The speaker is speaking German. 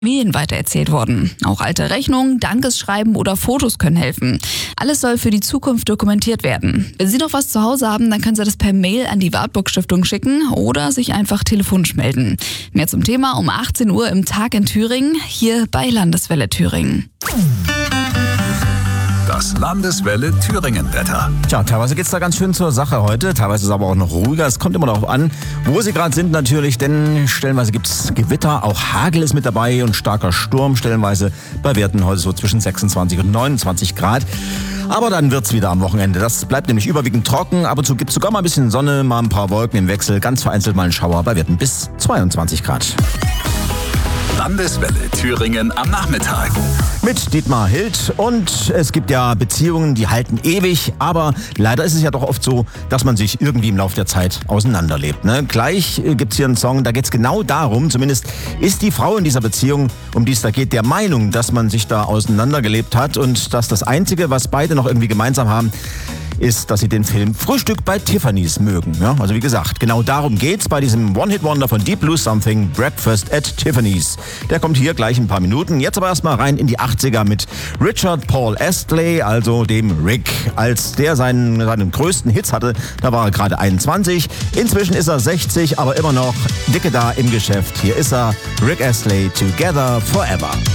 Familien weitererzählt worden. Auch alte Rechnungen, Dankesschreiben oder Fotos können helfen. Alles soll für die Zukunft dokumentiert werden. Wenn Sie noch was zu Hause haben, dann können Sie das per Mail an die Wartburg Stiftung schicken oder sich einfach telefonisch melden. Mehr zum Thema um 18 Uhr im Tag in Thüringen, hier bei Landeswelle Thüringen. Das Landeswelle Thüringen-Wetter. Tja, teilweise geht's da ganz schön zur Sache heute, teilweise ist es aber auch noch ruhiger. Es kommt immer darauf an, wo Sie gerade sind natürlich, denn stellenweise gibt's Gewitter, auch Hagel ist mit dabei und starker Sturm, stellenweise bei Werten heute so zwischen 26 und 29 Grad. Aber dann wird's wieder am Wochenende. Das bleibt nämlich überwiegend trocken, ab und zu gibt's sogar mal ein bisschen Sonne, mal ein paar Wolken im Wechsel, ganz vereinzelt mal ein Schauer bei Werten bis 22 Grad. Landeswelle Thüringen am Nachmittag. Mit Dietmar Hild. Und es gibt ja Beziehungen, die halten ewig, aber leider ist es ja doch oft so, dass man sich irgendwie im Laufe der Zeit auseinanderlebt. Ne? Gleich gibt's hier einen Song, da geht's genau darum, zumindest ist die Frau in dieser Beziehung, um die es da geht, der Meinung, dass man sich da auseinandergelebt hat und dass das Einzige, was beide noch irgendwie gemeinsam haben, ist, dass sie den Film Frühstück bei Tiffany's mögen. Ja, also wie gesagt, genau darum geht's bei diesem One-Hit-Wonder von Deep Blue Something, Breakfast at Tiffany's. Der kommt hier gleich in ein paar Minuten. Jetzt aber erstmal rein in die 80er mit Richard Paul Astley, also dem Rick. Als der seinen größten Hits hatte, da war er gerade 21. Inzwischen ist er 60, aber immer noch dicke da im Geschäft. Hier ist er, Rick Astley, Together Forever.